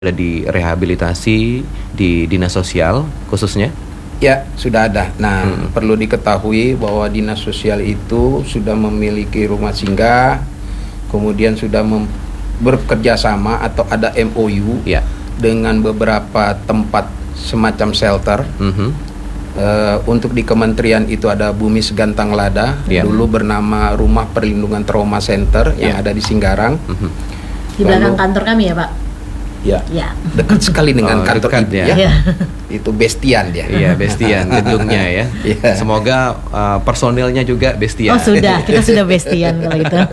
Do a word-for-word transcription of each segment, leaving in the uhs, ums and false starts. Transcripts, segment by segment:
Ada di rehabilitasi di dinas sosial khususnya? Ya, sudah ada. Nah, hmm. perlu diketahui bahwa dinas sosial itu sudah memiliki rumah singgah, kemudian sudah mem- bekerja sama atau ada M O U ya. dengan beberapa tempat semacam shelter. Mm-hmm. Uh, untuk di kementerian itu ada Bumi Segantang Lada, ya. Dulu bernama Rumah Perlindungan Trauma Center yang ya. Ada di Singgarang. Mm-hmm. Di belakang Lalu, kantor kami ya Pak? Ya, ya. Dekat sekali dengan oh, kantor dekat, ibu ya. ya. Itu bestian dia. Iya, bestian gedungnya ya. ya. Semoga uh, personilnya juga bestian. Oh sudah, kita sudah bestian kalau itu.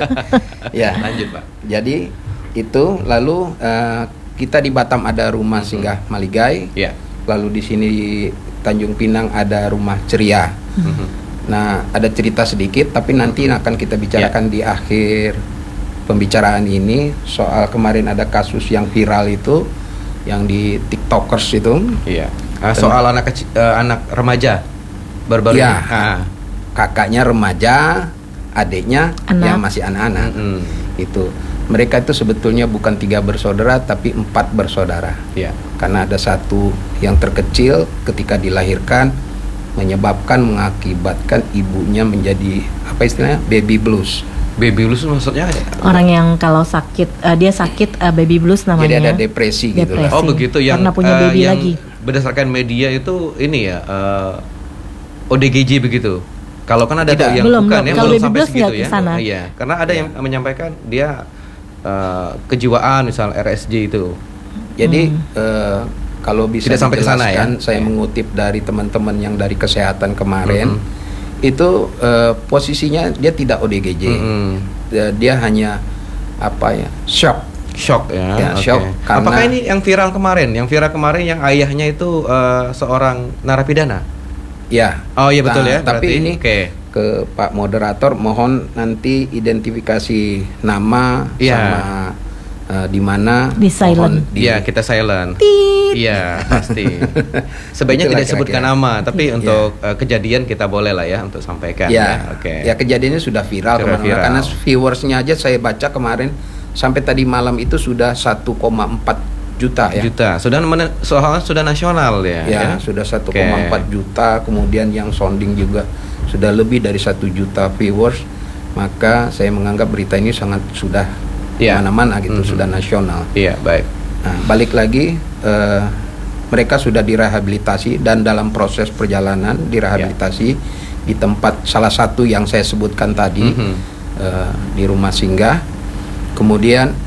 Ya, lanjut Pak. Jadi itu lalu uh, kita di Batam ada rumah singgah Maligai. Ya. Lalu di sini Tanjung Pinang ada rumah ceria. Mm-hmm. Nah, ada cerita sedikit, tapi nanti akan kita bicarakan ya. Di akhir pembicaraan ini soal kemarin ada kasus yang viral itu, yang di TikTokers itu. Iya. Uh, soal Dan, anak kecil, uh, anak remaja baru-baru ya, ini. Ah. Kakaknya remaja, adiknya anak. yang masih anak-anak. Mm-hmm. Itu. Mereka itu sebetulnya bukan tiga bersaudara tapi empat bersaudara. Ya. Karena ada satu yang terkecil ketika dilahirkan menyebabkan mengakibatkan ibunya menjadi apa istilahnya baby blues. Baby blues maksudnya orang yang kalau sakit uh, dia sakit uh, baby blues namanya. Jadi ada depresi, depresi. gitu lah. Oh begitu yang karena punya baby uh, yang lagi. Berdasarkan media itu ini ya uh, O D G J begitu. Kalau kan ada tuh yang belum, bukan belum. ya Kalau belum baby sampai blues segitu ya. Kesana. Iya, karena ada ya. Yang menyampaikan dia uh, kejiwaan misal R S J itu. Jadi hmm. uh, kalau bisa tidak sampai kesana ya. Saya ya. mengutip dari teman-teman yang dari kesehatan kemarin. Mm-hmm. Itu uh, posisinya dia tidak O D G J, mm-hmm. dia, dia hanya apa ya shock, shock ya, ya okay. shock. Karena, apakah ini yang viral kemarin, yang viral kemarin yang ayahnya itu uh, seorang narapidana? Ya, oh iya betul nah, ya. Tapi berarti, ini okay. ke Pak Moderator mohon nanti identifikasi nama ya. Sama uh, di mana di silent. Iya kita silent. Iya pasti. Sebaiknya tidak sebutkan nama, tapi ya. Untuk uh, kejadian kita boleh lah ya untuk sampaikan. Ya, ya. Oke. Okay. Ya kejadiannya sudah viral kemana-mana karena viewersnya aja saya baca kemarin sampai tadi malam itu sudah satu koma empat juta ya. Juta. Sudah men- soalnya sudah nasional ya. Ya, ya? Sudah satu koma empat okay. juta. Kemudian yang sounding juga sudah lebih dari satu juta viewers. Maka saya menganggap berita ini sangat sudah ya. Mana-mana gitu, mm-hmm. sudah nasional. Iya, baik. Nah, balik lagi uh, mereka sudah direhabilitasi dan dalam proses perjalanan direhabilitasi yeah. di tempat salah satu yang saya sebutkan tadi mm-hmm. uh, di rumah singgah. Kemudian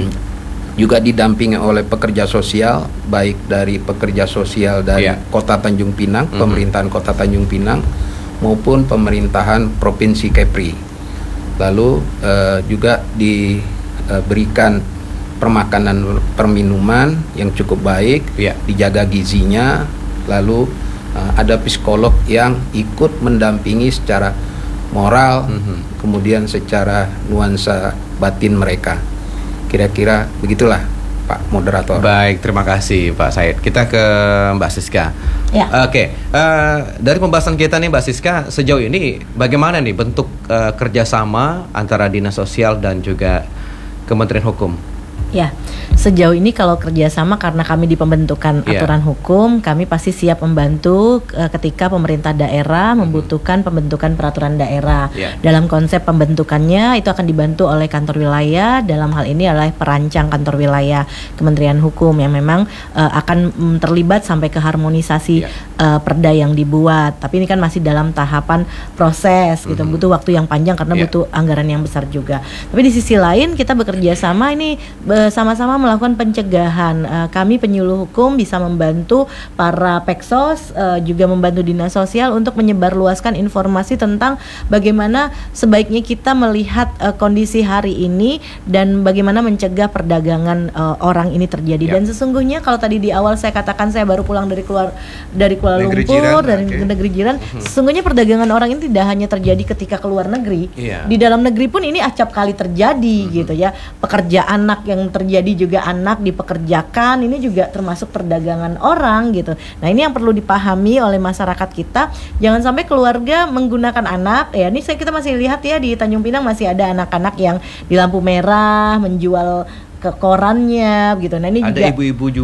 juga didampingi oleh pekerja sosial baik dari pekerja sosial dari yeah. Kota Tanjung Pinang, mm-hmm. pemerintahan Kota Tanjung Pinang maupun pemerintahan Provinsi Kepri. Lalu uh, juga diberikan permakanan perminuman yang cukup baik, ya. Dijaga gizinya, lalu uh, ada psikolog yang ikut mendampingi secara moral, mm-hmm. kemudian secara nuansa batin mereka. Kira-kira begitulah Pak Moderator. Baik, terima kasih Pak Said. Kita ke Mbak Siska. Ya. Oke, okay. uh, dari pembahasan kita nih Mbak Siska, sejauh ini bagaimana nih bentuk uh, kerjasama antara Dinas Sosial dan juga Kementerian Hukum? Ya, sejauh ini kalau kerjasama karena kami di pembentukan yeah. aturan hukum, kami pasti siap membantu uh, ketika pemerintah daerah membutuhkan pembentukan peraturan daerah. Yeah. Dalam konsep pembentukannya itu akan dibantu oleh kantor wilayah, dalam hal ini adalah perancang kantor wilayah Kementerian Hukum yang memang uh, akan um, terlibat sampai ke harmonisasi yeah. uh, perda yang dibuat. Tapi ini kan masih dalam tahapan proses, gitu, mm-hmm. butuh waktu yang panjang karena yeah. butuh anggaran yang besar juga. Tapi di sisi lain kita bekerja sama ini sama-sama melakukan pencegahan. Uh, kami penyuluh hukum bisa membantu para Peksos, uh, juga membantu dinas sosial untuk menyebarluaskan informasi tentang bagaimana sebaiknya kita melihat uh, kondisi hari ini dan bagaimana mencegah perdagangan uh, orang ini terjadi. Ya. Dan sesungguhnya kalau tadi di awal saya katakan saya baru pulang dari keluar dari Kuala negeri Lumpur jiran, dari okay. negeri jiran, uh-huh. sesungguhnya perdagangan orang ini tidak hanya terjadi ketika keluar negeri, yeah. di dalam negeri pun ini acap kali terjadi, uh-huh. gitu ya. Pekerja anak yang terjadi juga anak dipekerjakan, ini juga termasuk perdagangan orang gitu. Nah ini yang perlu dipahami oleh masyarakat kita, jangan sampai keluarga menggunakan anak ya. Ini saya kita masih lihat ya di Tanjung Pinang masih ada anak-anak yang di lampu merah menjual ke korannya gitu. Nah ini ada juga ibu-ibu juga